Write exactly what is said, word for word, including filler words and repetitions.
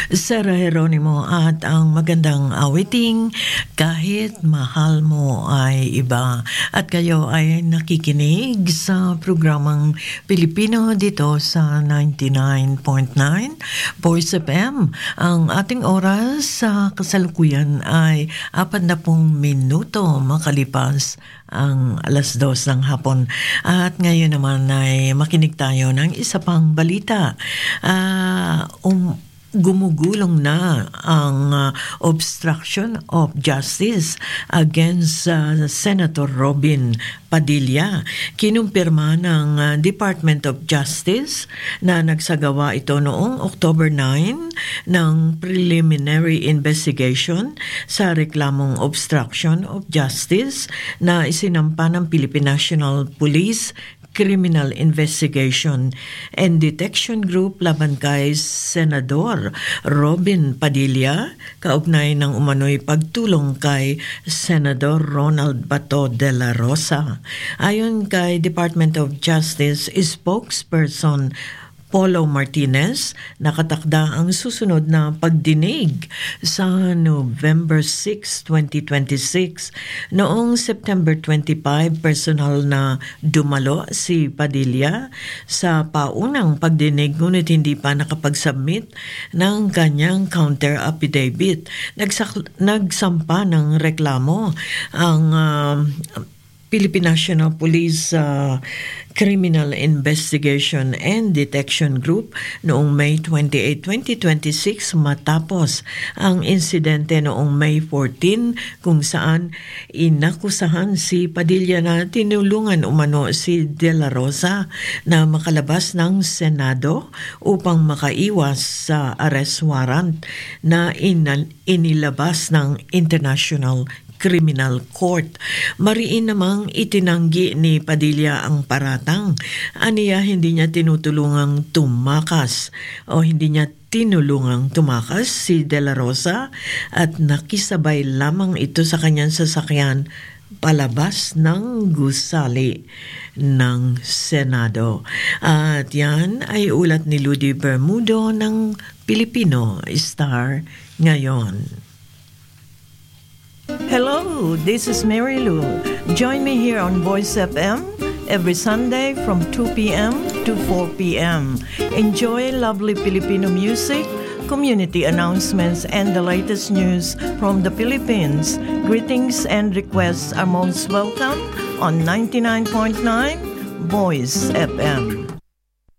Sir Geronimo at ang magandang awiting kahit mahal mo ay iba. At kayo ay nakikinig sa programang Pilipino dito sa ninety-nine point nine Voice F M. Ang ating oras sa kasalukuyan ay apat na pong minuto makalipas ang alas dos ng hapon. At ngayon naman ay makinig tayo ng isa pang balita. Uh, um, Gumugulong na ang uh, obstruction of justice against uh, Senator Robin Padilla. Kinumpirma ng uh, Department of Justice na nagsagawa ito noong October ninth ng preliminary investigation sa reklamong obstruction of justice na isinampa ng Philippine National Police Criminal Investigation and Detection Group laban kay Senador Robin Padilla kaugnay ng umano'y pagtulong kay Senador Ronald Bato de la Rosa. Ayon kay Department of Justice spokesperson Paulo Martinez, nakatakda ang susunod na pagdinig sa November sixth, twenty twenty-six. Noong September twenty-fifth, personal na dumalo si Padilla sa paunang pagdinig ngunit hindi pa nakapag-submit ng kanyang counter affidavit. Nagsak- nagsampa ng reklamo ang uh, Philippine National Police uh, Criminal Investigation and Detection Group noong May twenty-eighth, twenty twenty-six matapos ang insidente noong May fourteenth kung saan inakusahan si Padilla na tinulungan umano si De La Rosa na makalabas ng Senado upang makaiwas sa arrest warrant na inal- inilabas ng International Criminal Court. Mariin namang itinanggi ni Padilla ang paratang. Aniya hindi niya tinutulungang tumakas o hindi niya tinulungang tumakas si De La Rosa at nakisabay lamang ito sa kanyang sasakyan palabas ng gusali ng Senado. At yan ay ulat ni Ludi Bermudo ng Pilipino Star ngayon. Hello, this is Mary Lou. Join me here on Voice F M every Sunday from two p.m. to four p.m. Enjoy lovely Filipino music, community announcements, and the latest news from the Philippines. Greetings and requests are most welcome on ninety-nine point nine Voice F M.